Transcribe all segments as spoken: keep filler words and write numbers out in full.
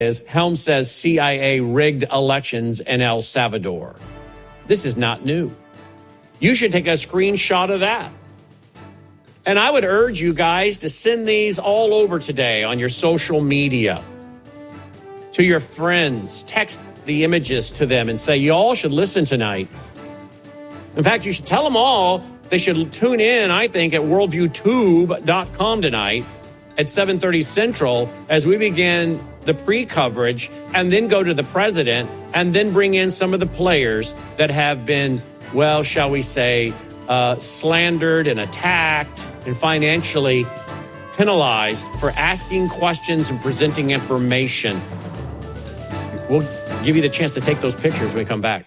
is Helm says C I A rigged elections in El Salvador. This is not new. You should take a screenshot of that. And I would urge you guys to send these all over today on your social media to your friends. Text the images to them and say, you all should listen tonight. In fact, you should tell them all they should tune in, I think, at worldview tube dot com tonight at seven thirty Central as we begin the pre-coverage and then go to the president and then bring in some of the players that have been, well, shall we say, uh, slandered and attacked and financially penalized for asking questions and presenting information. We'll give you the chance to take those pictures when we come back.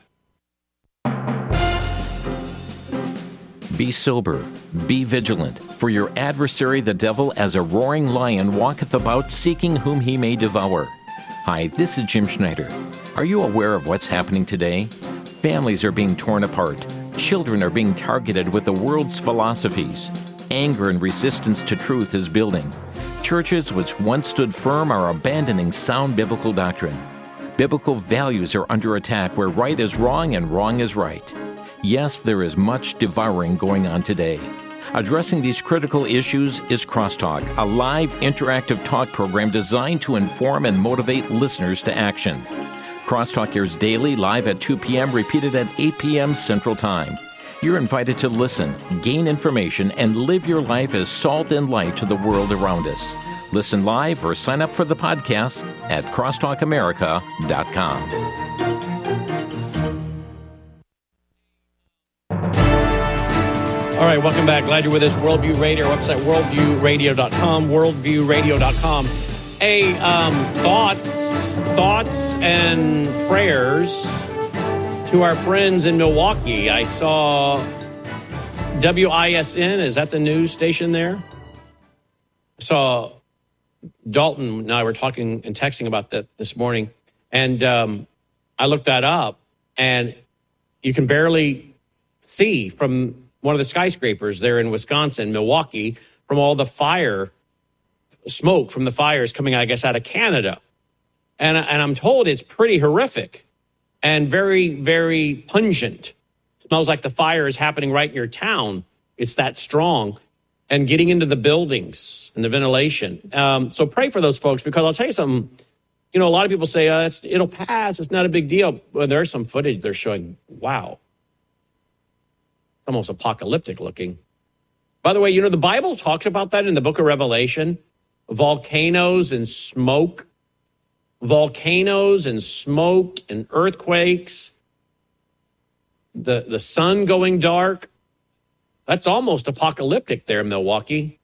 Be sober, be vigilant, for your adversary the devil as a roaring lion walketh about seeking whom he may devour. Hi, this is Jim Schneider. Are you aware of what's happening today? Families are being torn apart. Children are being targeted with the world's philosophies. Anger and resistance to truth is building. Churches which once stood firm are abandoning sound biblical doctrine. Biblical values are under attack where right is wrong and wrong is right. Yes, there is much devouring going on today. Addressing these critical issues is Crosstalk, a live interactive talk program designed to inform and motivate listeners to action. Crosstalk airs daily, live at two p.m., repeated at eight p.m. Central Time. You're invited to listen, gain information, and live your life as salt and light to the world around us. Listen live or sign up for the podcast at crosstalk america dot com. All right, welcome back. Glad you're with us. Worldview Radio, our website, worldview radio dot com, worldview radio dot com. Hey, um, thoughts, thoughts and prayers to our friends in Milwaukee. I saw W I S N, is that the news station there? I saw Dalton and I were talking and texting about that this morning, and um, I looked that up, and you can barely see from one of the skyscrapers there in Wisconsin, Milwaukee, from all the fire, smoke from the fires coming, I guess, out of Canada. And, and I'm told it's pretty horrific and very, very pungent. It smells like the fire is happening right in your town. It's that strong. And getting into the buildings and the ventilation. Um, so pray for those folks, because I'll tell you something. You know, a lot of people say, uh, it's, it'll pass. It's not a big deal. Well, there's some footage they're showing. Wow. It's almost apocalyptic looking. By the way, you know, the Bible talks about that in the book of Revelation. Volcanoes and smoke. Volcanoes and smoke and earthquakes. The, the sun going dark. That's almost apocalyptic there in Milwaukee.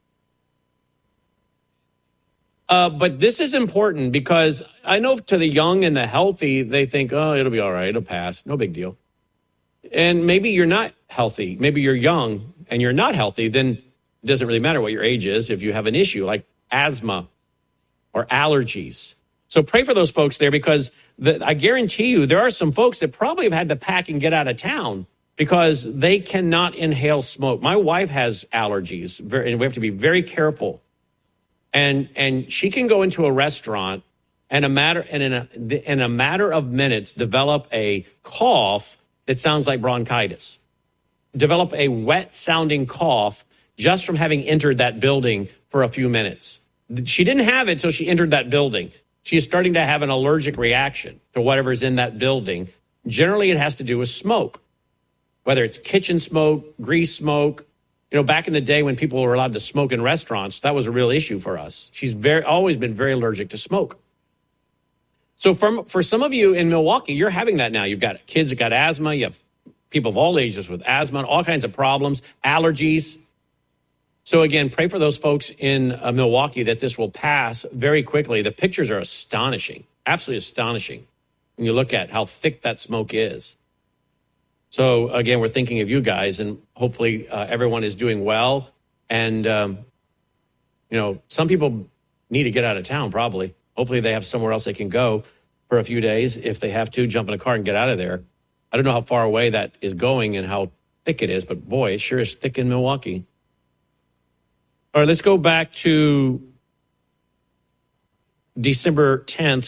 Uh, but this is important because I know to the young and the healthy, they think, oh, it'll be all right. It'll pass. No big deal. And maybe you're not healthy. Maybe you're young and you're not healthy. Then it doesn't really matter what your age is if you have an issue like asthma or allergies. So pray for those folks there, because the, I guarantee you there are some folks that probably have had to pack and get out of town because they cannot inhale smoke. My wife has allergies, and we have to be very careful. And and she can go into a restaurant and a matter and in a in a matter of minutes develop a cough that sounds like bronchitis. Develop a wet-sounding cough just from having entered that building for a few minutes. She didn't have it until she entered that building. She is starting to have an allergic reaction to whatever's in that building. Generally, it has to do with smoke. Whether it's kitchen smoke, grease smoke. You know, back in the day when people were allowed to smoke in restaurants, that was a real issue for us. She's very always been very allergic to smoke. So from, for some of you in Milwaukee, you're having that now. You've got kids that got asthma. You have people of all ages with asthma, all kinds of problems, allergies. So again, pray for those folks in uh, Milwaukee that this will pass very quickly. The pictures are astonishing, absolutely astonishing when you look at how thick that smoke is. So, again, we're thinking of you guys, and hopefully uh, everyone is doing well. And, um, you know, some people need to get out of town, probably. Hopefully they have somewhere else they can go for a few days. If they have to, jump in a car and get out of there. I don't know how far away that is going and how thick it is, but, boy, it sure is thick in Milwaukee. All right, let's go back to December tenth